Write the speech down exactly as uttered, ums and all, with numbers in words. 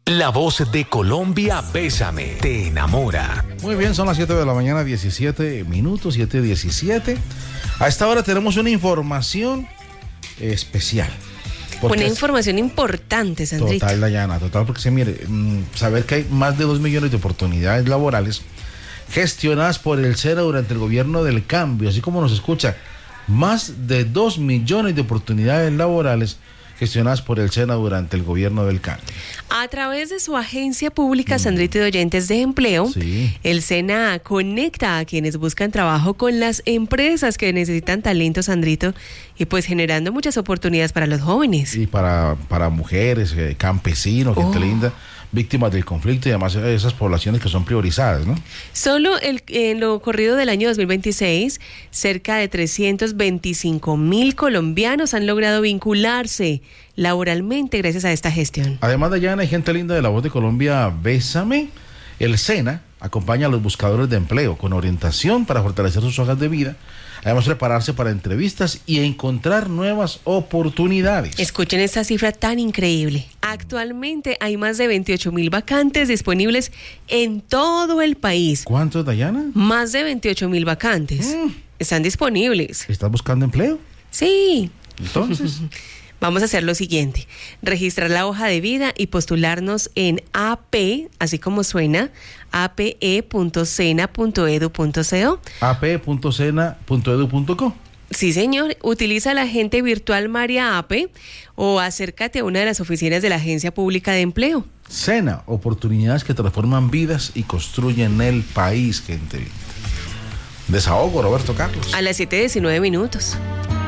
La voz de Colombia, Bésame, te enamora. Muy bien, son las siete de la mañana, diecisiete minutos, siete diecisiete. A esta hora tenemos una información especial. Una información importante, Sandrito. Total, Dayana, total, porque se mire, saber que hay más de dos millones de oportunidades laborales gestionadas por el SENA durante el gobierno del cambio, así como nos escucha, más de dos millones de oportunidades laborales gestionadas por el SENA durante el gobierno del cambio. A través de su agencia pública, mm. Sandrito, de oyentes de empleo, sí. El SENA conecta a quienes buscan trabajo con las empresas que necesitan talento, Sandrito, y pues generando muchas oportunidades para los jóvenes. Y para, para mujeres, eh, campesinos, gente oh. linda, víctimas del conflicto y además esas poblaciones que son priorizadas, ¿no? Solo el, en lo corrido del año dos mil veintiséis, cerca de trescientos veinticinco mil colombianos han logrado vincularse laboralmente gracias a esta gestión. Además, Dayana, hay gente linda de La Voz de Colombia, Bésame. El SENA acompaña a los buscadores de empleo con orientación para fortalecer sus hojas de vida, además prepararse para entrevistas y encontrar nuevas oportunidades. Escuchen esta cifra tan increíble. Actualmente hay más de veintiocho mil vacantes disponibles en todo el país. ¿Cuántos, Dayana? Más de veintiocho mil vacantes. Mm. Están disponibles. ¿Estás buscando empleo? Sí. Entonces... Vamos a hacer lo siguiente, registrar la hoja de vida y postularnos en A P, así como suena, a p e punto sena punto edu punto co. a p e punto sena punto edu punto co. Sí, señor. Utiliza la agente virtual María A P E o acércate a una de las oficinas de la Agencia Pública de Empleo. SENA, oportunidades que transforman vidas y construyen el país, gente. Desahogo, Roberto Carlos. A las siete diecinueve minutos.